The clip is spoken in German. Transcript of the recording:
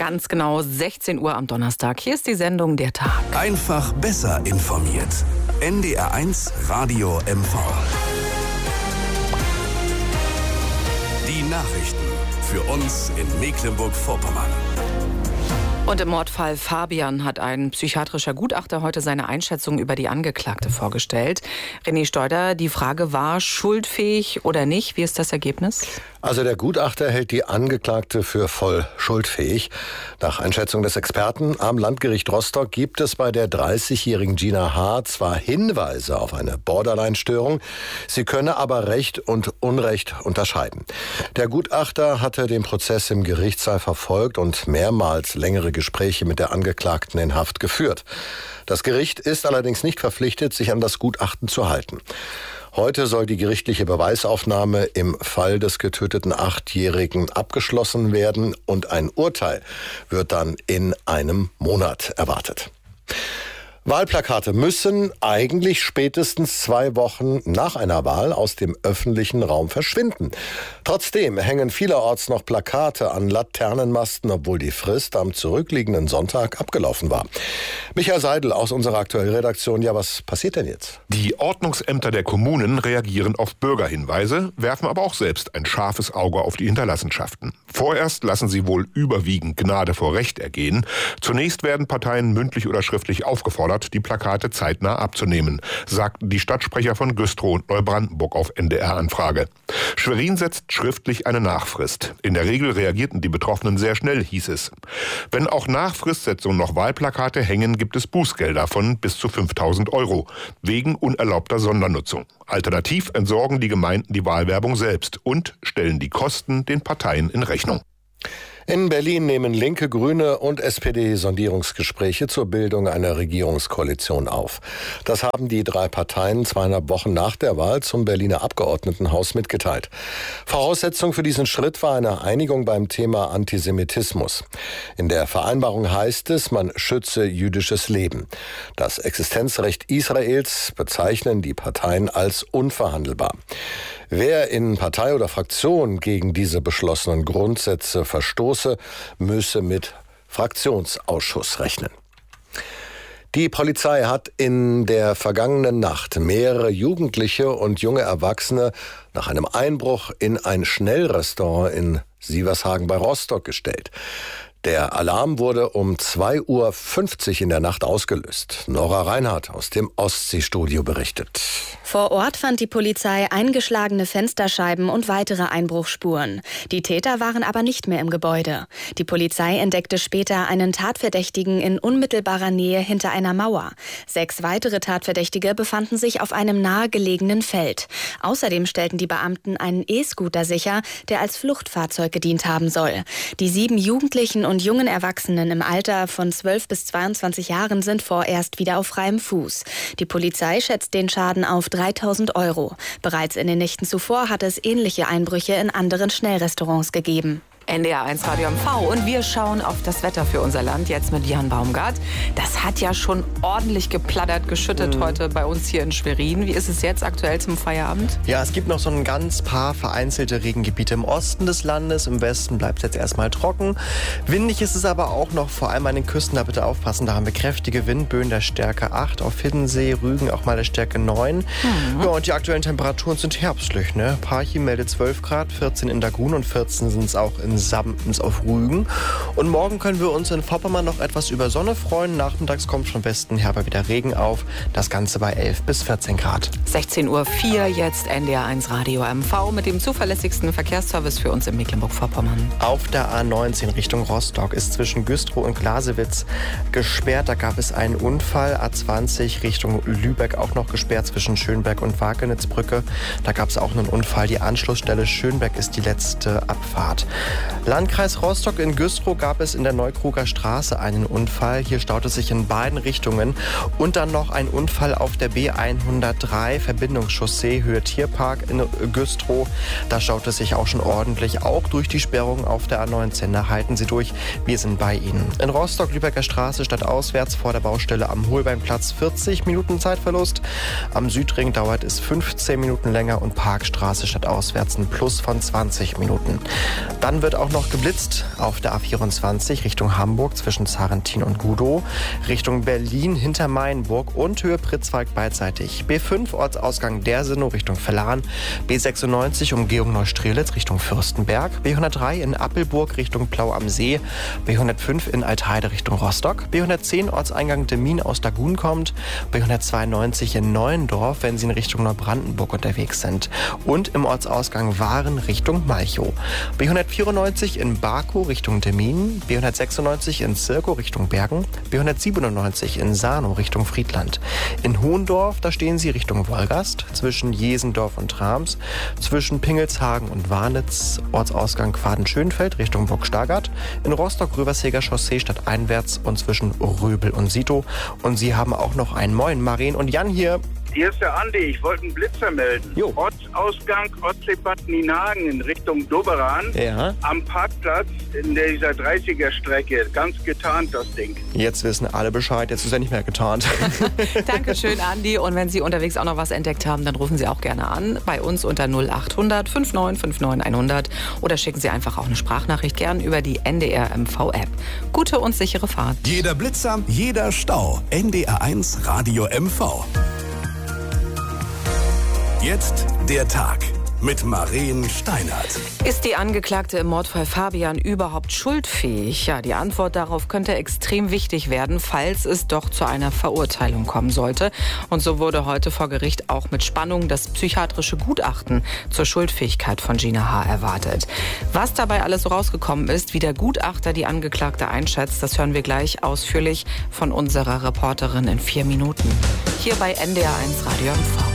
Ganz genau 16 Uhr am Donnerstag. Hier ist die Sendung Der Tag. Einfach besser informiert. NDR1 Radio MV. Die Nachrichten für uns in Mecklenburg-Vorpommern. Und im Mordfall Fabian hat ein psychiatrischer Gutachter heute seine Einschätzung über die Angeklagte vorgestellt. René Steuder, die Frage war, schuldfähig oder nicht? Wie ist das Ergebnis? Also der Gutachter hält die Angeklagte für voll schuldfähig. Nach Einschätzung des Experten am Landgericht Rostock gibt es bei der 30-jährigen Gina H. zwar Hinweise auf eine Borderline-Störung, sie könne aber Recht und Unrecht unterscheiden. Der Gutachter hatte den Prozess im Gerichtssaal verfolgt und mehrmals längere Gespräche mit der Angeklagten in Haft geführt. Das Gericht ist allerdings nicht verpflichtet, sich an das Gutachten zu halten. Heute soll die gerichtliche Beweisaufnahme im Fall des getöteten 8-Jährigen abgeschlossen werden und ein Urteil wird dann in einem Monat erwartet. Wahlplakate müssen eigentlich spätestens 2 Wochen nach einer Wahl aus dem öffentlichen Raum verschwinden. Trotzdem hängen vielerorts noch Plakate an Laternenmasten, obwohl die Frist am zurückliegenden Sonntag abgelaufen war. Michael Seidel aus unserer aktuellen Redaktion. Ja, was passiert denn jetzt? Die Ordnungsämter der Kommunen reagieren auf Bürgerhinweise, werfen aber auch selbst ein scharfes Auge auf die Hinterlassenschaften. Vorerst lassen sie wohl überwiegend Gnade vor Recht ergehen. Zunächst werden Parteien mündlich oder schriftlich aufgefordert, die Plakate zeitnah abzunehmen, sagten die Stadtsprecher von Güstrow und Neubrandenburg auf NDR-Anfrage. Schwerin setzt schriftlich eine Nachfrist. In der Regel reagierten die Betroffenen sehr schnell, hieß es. Wenn auch nach Fristsetzung noch Wahlplakate hängen, gibt es Bußgelder von bis zu 5.000 € wegen unerlaubter Sondernutzung. Alternativ entsorgen die Gemeinden die Wahlwerbung selbst und stellen die Kosten den Parteien in Rechnung. In Berlin nehmen Linke, Grüne und SPD Sondierungsgespräche zur Bildung einer Regierungskoalition auf. Das haben die 3 Parteien 2,5 Wochen nach der Wahl zum Berliner Abgeordnetenhaus mitgeteilt. Voraussetzung für diesen Schritt war eine Einigung beim Thema Antisemitismus. In der Vereinbarung heißt es, man schütze jüdisches Leben. Das Existenzrecht Israels bezeichnen die Parteien als unverhandelbar. Wer in Partei oder Fraktion gegen diese beschlossenen Grundsätze verstoße, müsse mit Fraktionsausschuss rechnen. Die Polizei hat in der vergangenen Nacht mehrere Jugendliche und junge Erwachsene nach einem Einbruch in ein Schnellrestaurant in Sievershagen bei Rostock gestellt. Der Alarm wurde um 2:50 Uhr in der Nacht ausgelöst. Nora Reinhardt aus dem Ostseestudio berichtet. Vor Ort fand die Polizei eingeschlagene Fensterscheiben und weitere Einbruchsspuren. Die Täter waren aber nicht mehr im Gebäude. Die Polizei entdeckte später einen Tatverdächtigen in unmittelbarer Nähe hinter einer Mauer. 6 weitere Tatverdächtige befanden sich auf einem nahegelegenen Feld. Außerdem stellten die Beamten einen E-Scooter sicher, der als Fluchtfahrzeug gedient haben soll. Die 7 Jugendlichen und jungen Erwachsenen im Alter von 12 bis 22 Jahren sind vorerst wieder auf freiem Fuß. Die Polizei schätzt den Schaden auf 3.000 €. Bereits in den Nächten zuvor hat es ähnliche Einbrüche in anderen Schnellrestaurants gegeben. NDR1 Radio MV und wir schauen auf das Wetter für unser Land jetzt mit Jan Baumgart. Das hat ja schon ordentlich geplattert, geschüttet heute bei uns hier in Schwerin. Wie ist es jetzt aktuell zum Feierabend? Ja, es gibt noch so ein ganz paar vereinzelte Regengebiete im Osten des Landes. Im Westen bleibt es jetzt erstmal trocken. Windig ist es aber auch noch, vor allem an den Küsten, da bitte aufpassen. Da haben wir kräftige Windböen der Stärke 8 auf Hiddensee, Rügen auch mal der Stärke 9. Ja, und die aktuellen Temperaturen sind herbstlich, ne? Parchim meldet 12 Grad, 14 in Dagun und 14 sind es auch in Sammens auf Rügen. Und morgen können wir uns in Vorpommern noch etwas über Sonne freuen. Nachmittags kommt von Westen her aber wieder Regen auf. Das Ganze bei 11 bis 14 Grad. 16:04 Uhr jetzt NDR1 Radio MV mit dem zuverlässigsten Verkehrsservice für uns in Mecklenburg-Vorpommern. Auf der A19 Richtung Rostock ist zwischen Güstrow und Glasewitz gesperrt. Da gab es einen Unfall. A20 Richtung Lübeck auch noch gesperrt zwischen Schönberg und Wakenitzbrücke. Da gab es auch einen Unfall. Die Anschlussstelle Schönberg ist die letzte Abfahrt. Landkreis Rostock in Güstrow gab es in der Neukruger Straße einen Unfall. Hier staut es sich in beiden Richtungen. Und dann noch ein Unfall auf der B103 Verbindungschaussee Höhe Tierpark in Güstrow. Da staut es sich auch schon ordentlich. Auch durch die Sperrung auf der A19. Da halten Sie durch. Wir sind bei Ihnen. In Rostock, Lübecker Straße stadtauswärts vor der Baustelle am Holbeinplatz 40 Minuten Zeitverlust. Am Südring dauert es 15 Minuten länger und Parkstraße stadtauswärts ein Plus von 20 Minuten. Dann wird wird auch noch geblitzt auf der A24 Richtung Hamburg zwischen Sarrentin und Gudow, Richtung Berlin hinter Mainburg und Höhe Pritzwalk beidseitig. B5 Ortsausgang Dersenow Richtung Vellan, B96 Umgehung Neustrelitz Richtung Fürstenberg, B103 in Appelburg Richtung Plau am See, B105 in Altheide Richtung Rostock, B110 Ortseingang Demmin aus Dagun kommt, B192 in Neuendorf, wenn Sie in Richtung Neubrandenburg unterwegs sind, und im Ortsausgang Waren Richtung Malchow. B194 in Baku Richtung Demmin, B196 in Zirkow Richtung Bergen, B197 in Sarnow Richtung Friedland. In Hohendorf, da stehen Sie Richtung Wolgast, zwischen Jesendorf und Trams, zwischen Pingelshagen und Warnitz, Ortsausgang Quaden-Schönfeld Richtung Burg-Stargard, in Rostock-Röversheger Chaussee stadteinwärts und zwischen Röbel und Sito. Und Sie haben auch noch einen Moin, Maren und Jan hier. Hier ist der Andi, ich wollte einen Blitzer melden. Jo. Ortsausgang Ottley-Bad Nienhagen in Richtung Doberan. Ja. Am Parkplatz in dieser 30er-Strecke. Ganz getarnt, das Ding. Jetzt wissen alle Bescheid, jetzt ist er nicht mehr getarnt. Dankeschön, Andi. Und wenn Sie unterwegs auch noch was entdeckt haben, dann rufen Sie auch gerne an. Bei uns unter 0800 5959 100 oder schicken Sie einfach auch eine Sprachnachricht gern über die NDR MV-App. Gute und sichere Fahrt. Jeder Blitzer, jeder Stau. NDR1 Radio MV. Jetzt der Tag mit Maren Steinert. Ist die Angeklagte im Mordfall Fabian überhaupt schuldfähig? Ja, die Antwort darauf könnte extrem wichtig werden, falls es doch zu einer Verurteilung kommen sollte. Und so wurde heute vor Gericht auch mit Spannung das psychiatrische Gutachten zur Schuldfähigkeit von Gina H. erwartet. Was dabei alles so rausgekommen ist, wie der Gutachter die Angeklagte einschätzt, das hören wir gleich ausführlich von unserer Reporterin in 4 Minuten. Hier bei NDR1 Radio MV.